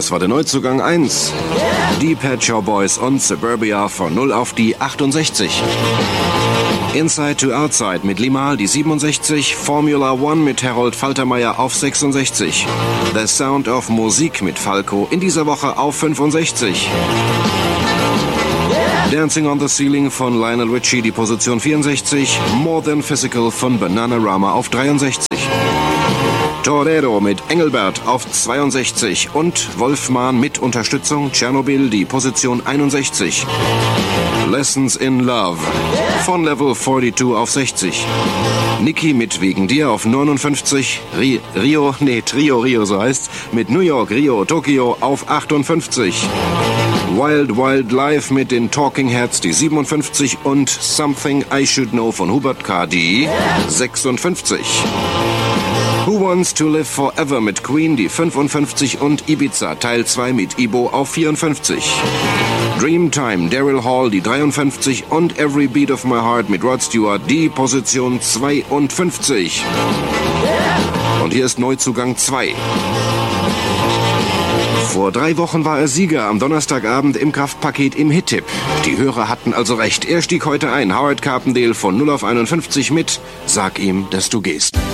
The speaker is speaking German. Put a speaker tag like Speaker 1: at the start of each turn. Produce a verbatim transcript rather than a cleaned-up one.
Speaker 1: das war der Neuzugang eins. Die Pet Shop Boys und Suburbia von null auf die achtundsechzig. Inside to Outside mit Limahl die siebenundsechzig, Formula One mit Harold Faltermeier auf sechsundsechzig. The Sound of Musik mit Falco in dieser Woche auf fünfundsechzig. Dancing on the Ceiling von Lionel Richie die Position vierundsechzig, More Than Physical von Bananarama auf dreiundsechzig. Torero mit Engelbert auf zweiundsechzig und Wolfman mit Unterstützung Tschernobyl die Position einundsechzig. Lessons in Love von Level zweiundvierzig auf sechzig. Niki mit Wegen dir auf neunundfünfzig. Ri Rio, nee, Trio Rio so heißt, mit New York, Rio, Tokio auf achtundfünfzig. Wild Wild Life mit den Talking Heads die siebenundfünfzig und Something I Should Know von Hubert K. die sechsundfünfzig. Who Wants to Live Forever mit Queen die fünfundfünfzig und Ibiza Teil zwei mit Ibo auf vierundfünfzig. Dreamtime Daryl Hall die dreiundfünfzig und Every Beat of My Heart mit Rod Stewart die Position zweiundfünfzig. Und hier ist Neuzugang zwei. Vor drei Wochen war er Sieger am Donnerstagabend im Kraftpaket im Hit-Tipp. Die Hörer hatten also recht. Er stieg heute ein. Howard Carpendale von null auf einundfünfzig mit Sag ihm, dass du gehst.